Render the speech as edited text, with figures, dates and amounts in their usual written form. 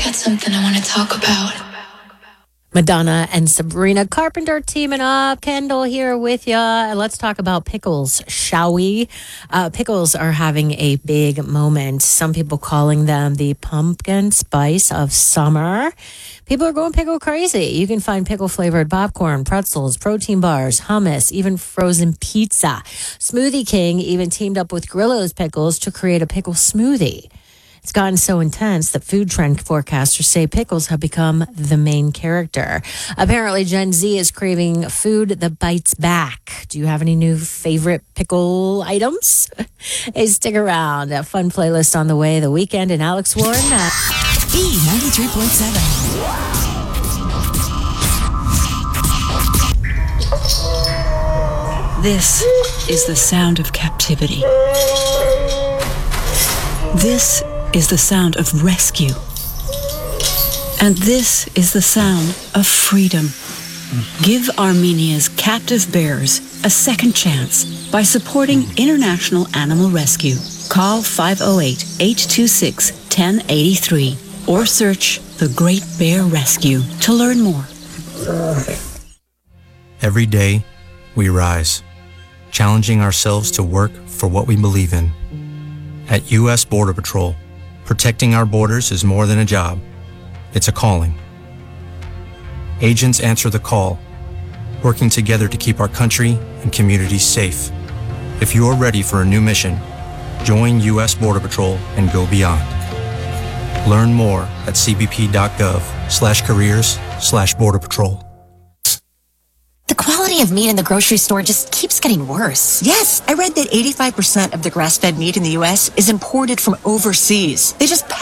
got something I want to talk about. Madonna and Sabrina Carpenter teaming up. Kendall here with ya. Let's talk about pickles, shall we? Pickles are having a big moment. Some people calling them the pumpkin spice of summer. People are going pickle crazy. You can find pickle-flavored popcorn, pretzels, protein bars, hummus, even frozen pizza. Smoothie King even teamed up with Grillo's Pickles to create a pickle smoothie. It's gotten so intense that food trend forecasters say pickles have become the main character. Apparently, Gen Z is craving food that bites back. Do you have any new favorite pickle items? Hey, stick around. A fun playlist on the way. The Weekend and Alex Warren. B93.7. This is the sound of captivity. This is the sound of rescue. And this is the sound of freedom. Give Armenia's captive bears a second chance by supporting International Animal Rescue. Call 508-826-1083 or search The Great Bear Rescue to learn more. Every day, we rise, challenging ourselves to work for what we believe in. At U.S. Border Patrol, protecting our borders is more than a job. It's a calling. Agents answer the call, working together to keep our country and communities safe. If you're ready for a new mission, join U.S. Border Patrol and go beyond. Learn more at cbp.gov/careers/Border Patrol. The quality of meat in the grocery store just keeps getting worse. Yes, I read that 85% of the grass-fed meat in the U.S. is imported from overseas. They just